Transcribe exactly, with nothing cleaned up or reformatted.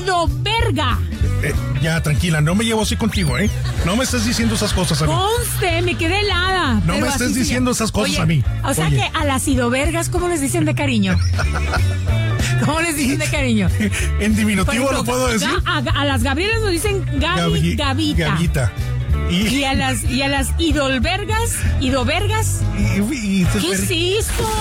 idoverga. Eh, ya, tranquila, no me llevo así contigo, ¿eh? No me estés diciendo esas cosas a mí. Conste, me quedé helada. No me estés diciendo esas cosas Oye, a mí. O sea Oye. que a las idovergas, ¿cómo les dicen de cariño? ¿Cómo les dicen de cariño? En diminutivo Por ejemplo, lo puedo decir. ga- A, a las Gabrielas nos dicen Gaby, Gabi- Gavita. Gavita. Y, Y a las, y a las idolvergas, idovergas, y, y- y- ¿qué es esto?